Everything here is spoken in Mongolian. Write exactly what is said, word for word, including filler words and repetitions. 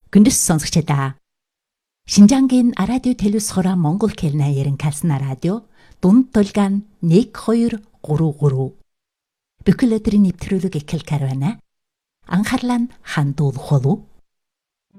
Күндүс сонсогчдаа. Шинжангийн радио телевиз хороо Монгол хэлний ярин калсна радио дунд тулгаан нэг хоёр гурав гурав. Бүхэл өдрийн нэвтрүүлэг эхэл карвана. Анхаарлаа хандуулах болов.